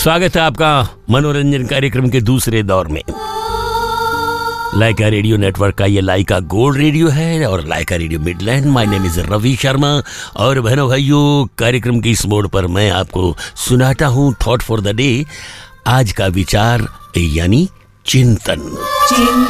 स्वागत है आपका मनोरंजन कार्यक्रम के दूसरे दौर में। लाइका रेडियो नेटवर्क का ये लाइका गोल्ड रेडियो है और लाइका radio Midland. My name is Ravi Sharma. और बहनों भाइयों, कार्यक्रम की इस मोड़ पर मैं आपको सुनाता हूँ थॉट फॉर द डे, आज का विचार यानी चिंतन।